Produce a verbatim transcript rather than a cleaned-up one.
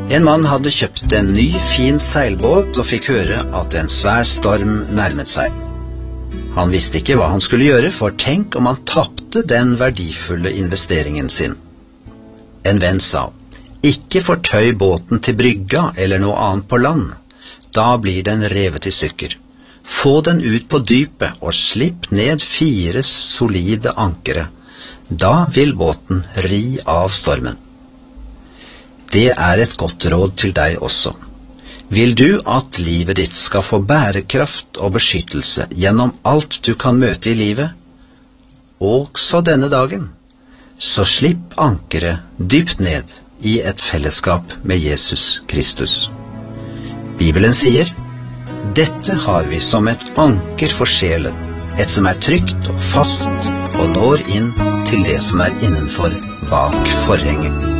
En mann hadde kjøpt en ny, fin seilbåt og fikk høre at en svær storm nærmet seg. Han visste ikke hva han skulle gjøre, for tenk om han tapte den verdifulle investeringen sin. En venn sa, ikke fortøy båten til brygga eller noe annet på land. Da blir den revet i stykker. Få den ut på dypet og slipp ned fire solide ankere. Da vil båten ri av stormen. Det er et godt råd til deg også. Vil du at livet ditt skal få bærekraft og beskyttelse gjennom alt du kan møte i livet, også denne dagen, så slipp ankeret dypt ned i et fellesskap med Jesus Kristus. Bibelen sier, dette har vi som et anker for sjelen, et som er trygt og fast og når inn til det som er innenfor bak forhenget.